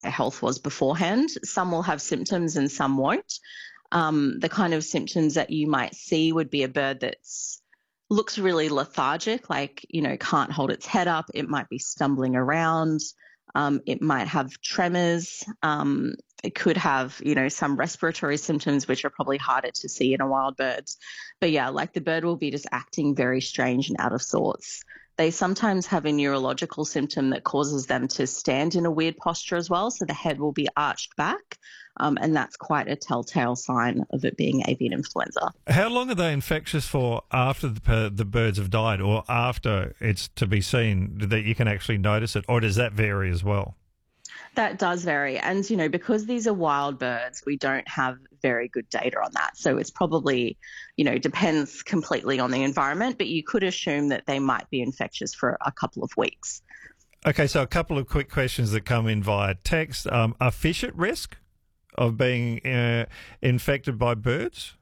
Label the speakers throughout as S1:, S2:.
S1: their health was beforehand. Some will have symptoms and some won't. The kind of symptoms that you might see would be a bird that's looks really lethargic, like, can't hold its head up. It might be stumbling around. It might have tremors. It could have, some respiratory symptoms, which are probably harder to see in a wild bird. But yeah, like the bird will be just acting very strange and out of sorts. They sometimes have a neurological symptom that causes them to stand in a weird posture as well. So the head will be arched back. And that's quite a telltale sign of it being avian influenza.
S2: How long are they infectious for after the birds have died, or after it's to be seen that you can actually notice it, or does that vary as well?
S1: That does vary. And, because these are wild birds, we don't have very good data on that. So it's probably, depends completely on the environment, but you could assume that they might be infectious for a couple of weeks.
S2: Okay, so a couple of quick questions that come in via text. Are fish at risk of being infected by birds?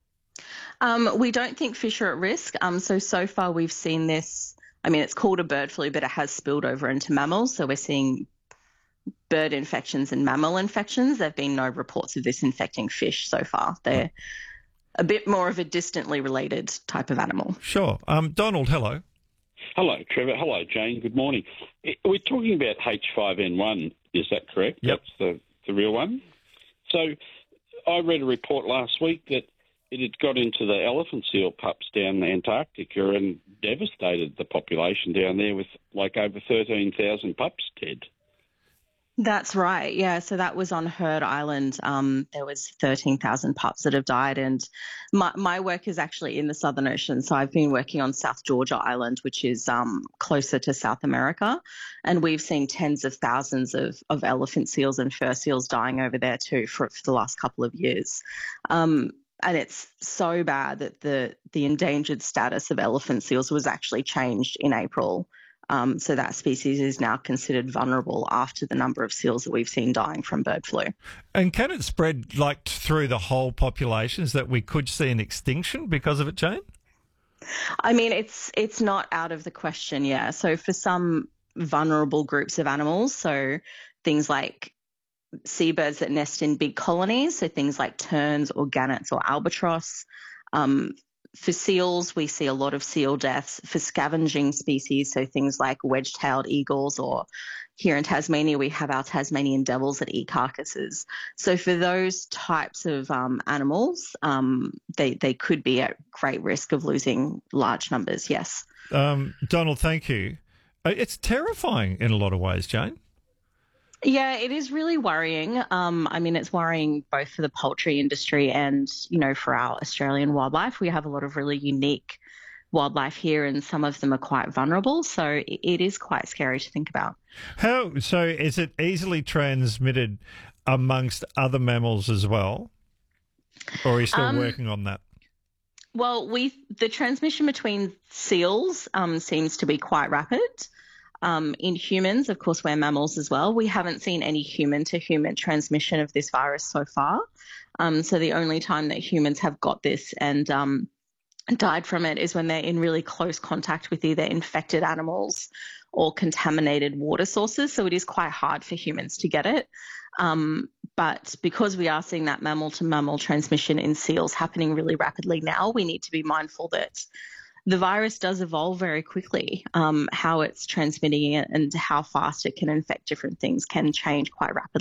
S1: We don't think fish are at risk. So far we've seen this. I mean, it's called a bird flu, but it has spilled over into mammals. So we're seeing bird infections and mammal infections. There have been no reports of this infecting fish so far. They're a bit more of a distantly related type of animal.
S2: Sure. Donald, hello.
S3: Hello, Trevor. Hello, Jane. Good morning. We're talking about H5N1. Is that correct?
S2: Yep.
S3: That's the real one. So I read a report last week that it had got into the elephant seal pups down in Antarctica and devastated the population down there with like over 13,000 pups dead.
S1: That's right. Yeah. So that was on Heard Island. There was 13,000 pups that have died. And my work is actually in the Southern Ocean. So I've been working on South Georgia Island, which is closer to South America. And we've seen tens of thousands of elephant seals and fur seals dying over there too for the last couple of years. And it's so bad that the endangered status of elephant seals was actually changed in April. So that species is now considered vulnerable after the number of seals that we've seen dying from bird flu.
S2: And can it spread like through the whole populations that we could see an extinction because of it, Jane?
S1: I mean, it's not out of the question, yeah. So for some vulnerable groups of animals, so things like seabirds that nest in big colonies, so things like terns or gannets or albatross. For seals, we see a lot of seal deaths. For scavenging species, so things like wedge-tailed eagles, or here in Tasmania, we have our Tasmanian devils that eat carcasses. So for those types of animals, they could be at great risk of losing large numbers, yes.
S2: Donald, thank you. It's terrifying in a lot of ways, Jane.
S1: Yeah, it is really worrying. I mean, it's worrying both for the poultry industry and, for our Australian wildlife. We have a lot of really unique wildlife here, and some of them are quite vulnerable. So it is quite scary to think about.
S2: So is it easily transmitted amongst other mammals as well? Or are you still working on that?
S1: Well, the transmission between seals seems to be quite rapid. In humans, of course, we're mammals as well. We haven't seen any human-to-human transmission of this virus so far. So the only time that humans have got this and died from it is when they're in really close contact with either infected animals or contaminated water sources. So it is quite hard for humans to get it. But because we are seeing that mammal-to-mammal transmission in seals happening really rapidly now, we need to be mindful that the virus does evolve very quickly. How it's transmitting it and how fast it can infect different things can change quite rapidly.